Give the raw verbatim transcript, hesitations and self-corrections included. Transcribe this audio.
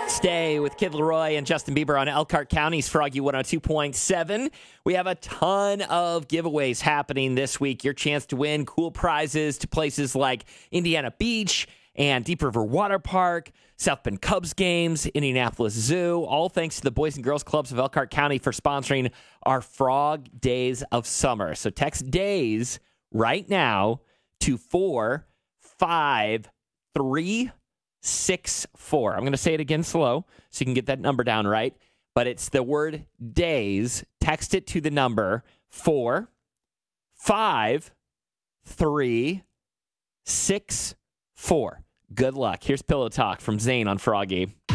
Stay with Kid Leroy and Justin Bieber on Elkhart County's Froggy one oh two point seven. We have a ton of giveaways happening this week. Your chance to win cool prizes to places like Indiana Beach and Deep River Water Park, South Bend Cubs games, Indianapolis Zoo, all thanks to the Boys and Girls Clubs of Elkhart County for sponsoring our Frog Days of Summer. So text DAYS right now to four five three six four. I'm going to say it again slow so you can get that number down right. But it's the word DAYS. Text it to the number four five three six four. Good luck. Here's Pillow Talk from Zane on Froggy.